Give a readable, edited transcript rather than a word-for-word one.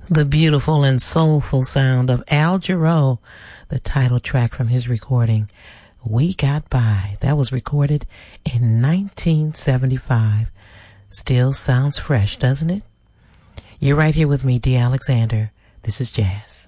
The beautiful and soulful sound of Al Jarreau, the title track from his recording, We Got By. That was recorded in 1975. Still sounds fresh, doesn't it? You're right here with me, Dee Alexander. This is Jazz.